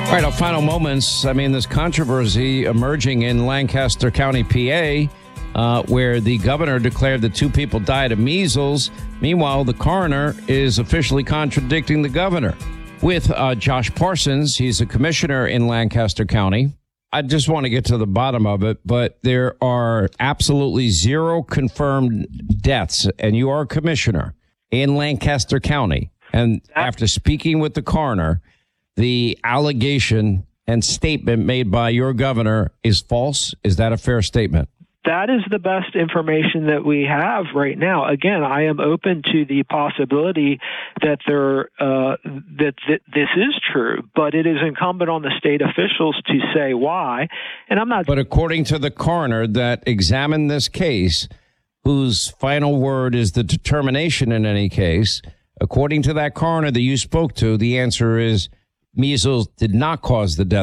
All right, our final moments. I mean, this controversy emerging in Lancaster County, PA, where the governor declared that 2 people died of measles. Meanwhile, the coroner is officially contradicting the governor. With Josh Parsons, he's a commissioner in Lancaster County. I just want to get to the bottom of it, but there are absolutely 0 confirmed deaths, and you are a commissioner in Lancaster County. And after speaking with the coroner, the allegation and statement made by your governor is false. Is that a fair statement? That is the best information that we have right now. Again, I am open to the possibility that this is true, but it is incumbent on the state officials to say why. And I'm not. But according to the coroner that examined this case, whose final word is the determination in any case, according to that coroner that you spoke to, the answer is measles did not cause the death